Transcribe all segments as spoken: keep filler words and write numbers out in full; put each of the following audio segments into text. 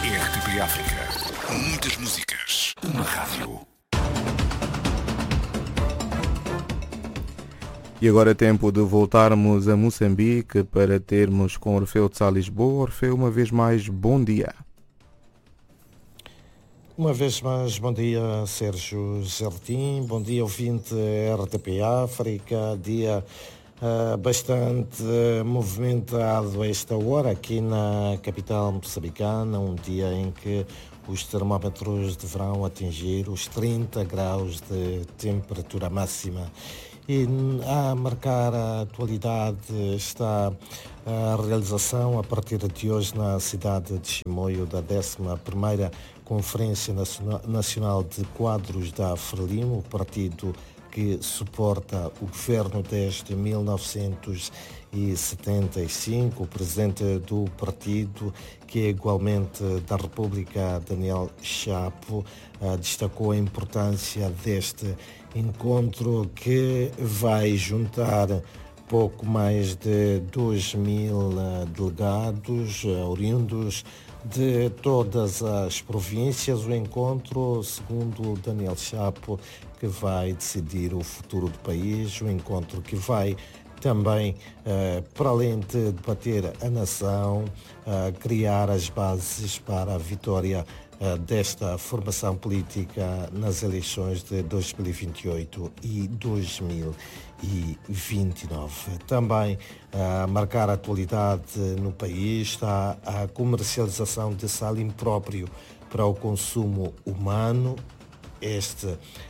R T P África. Muitas músicas. Uma rádio. E agora é tempo de voltarmos a Moçambique para termos com Orfeu de Sá Lisboa. Orfeu, uma vez mais, bom dia. Uma vez mais, bom dia, Sérgio Jardim, bom dia, ouvinte R T P África, dia uh, bastante uh, movimentado a esta hora aqui na capital moçambicana, um dia em que os termómetros deverão atingir os trinta graus de temperatura máxima. E a marcar a atualidade está a realização a partir de hoje na cidade de Chimoio da décima primeira Conferência Nacional de Quadros da Frelimo, o partido que suporta o governo desde mil novecentos e setenta e cinco. O presidente do partido, que é igualmente da República, Daniel Chapo, destacou a importância deste encontro que vai juntar pouco mais de dois mil delegados oriundos de todas as províncias. O encontro, segundo Daniel Chapo, que vai decidir o futuro do país, o encontro que vai também, eh, para além de debater a nação, eh, criar as bases para a vitória eh, desta formação política nas eleições de dois mil e vinte e oito e dois mil e vinte e nove. Também a marcar a atualidade no país está a comercialização de sal impróprio para o consumo humano. Este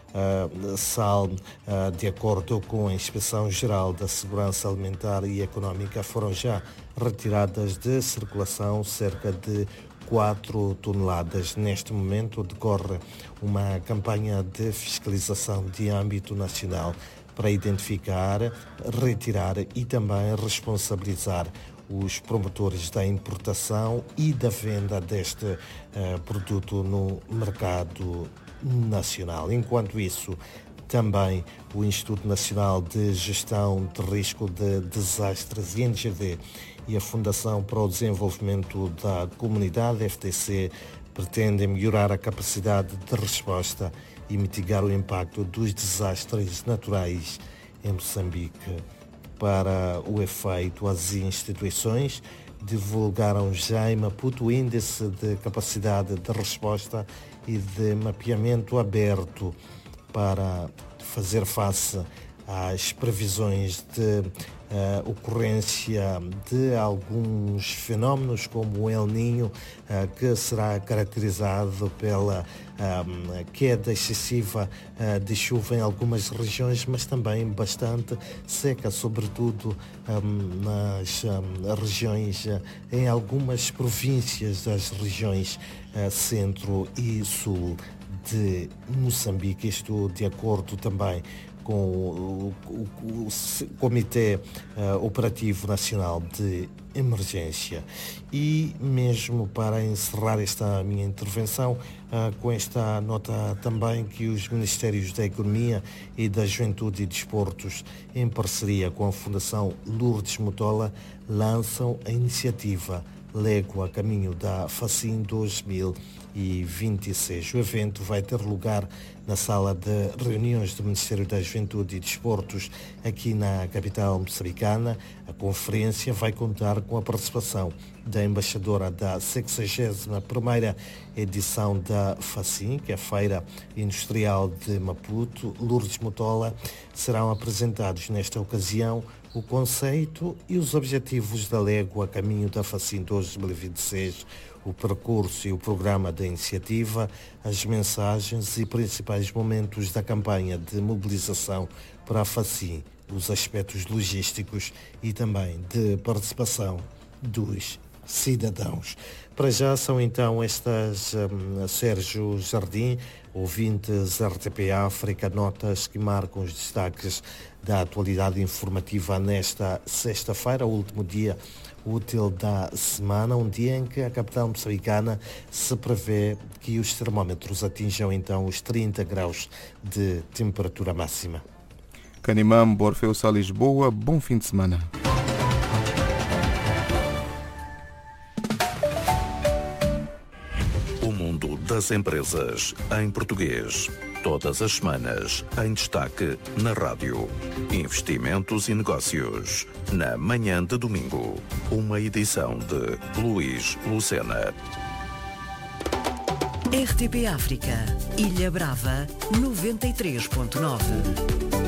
uh, sal, uh, de acordo com a Inspeção-Geral da Segurança Alimentar e Económica, foram já retiradas de circulação cerca de quatro toneladas. Neste momento decorre uma campanha de fiscalização de âmbito nacional para identificar, retirar e também responsabilizar os promotores da importação e da venda deste uh, produto no mercado nacional. Enquanto isso, também o Instituto Nacional de Gestão de Risco de Desastres, I N G D, e a Fundação para o Desenvolvimento da Comunidade, F D C, pretendem melhorar a capacidade de resposta e mitigar o impacto dos desastres naturais em Moçambique. Para o efeito, as instituições divulgaram já em Maputo o Índice de Capacidade de Resposta e de Mapeamento Aberto para fazer face às previsões de uh, ocorrência de alguns fenómenos como o El Niño, uh, que será caracterizado pela um, queda excessiva uh, de chuva em algumas regiões, mas também bastante seca, sobretudo um, nas um, regiões, uh, em algumas províncias das regiões uh, centro e sul de Moçambique. Isto de acordo também com o, o, o, o Comitê uh, Operativo Nacional de Emergência. E mesmo para encerrar esta minha intervenção, uh, com esta nota também que os Ministérios da Economia e da Juventude e Desportos, em parceria com a Fundação Lourdes Motola, lançam a iniciativa Lego a caminho da FACIN dois mil e vinte e seis. O evento vai ter lugar na sala de reuniões do Ministério da Juventude e Desportos aqui na capital moçambicana. A conferência vai contar com a participação da embaixadora da sexagésima primeira edição da FACIN, que é a Feira Industrial de Maputo, Lourdes Motola. Serão apresentados nesta ocasião o conceito e os objetivos da Lego a caminho da FACIN dois mil e vinte e seis, o percurso e o programa da iniciativa, as mensagens e principais momentos da campanha de mobilização para a FACIN, os aspectos logísticos e também de participação dos cidadãos. Para já são então estas, um, Sérgio Jardim, ouvintes R T P África, notas que marcam os destaques da atualidade informativa nesta sexta-feira, o último dia útil da semana, um dia em que a capital moçambicana se prevê que os termómetros atinjam então os trinta graus de temperatura máxima. Canimambo, Orfeu Sá Lisboa, bom fim de semana. mundo das empresas, em português. Todas as semanas, em destaque na rádio. Investimentos e negócios, na manhã de domingo. Uma edição de Luís Lucena. R T P África, Ilha Brava, noventa e três ponto nove.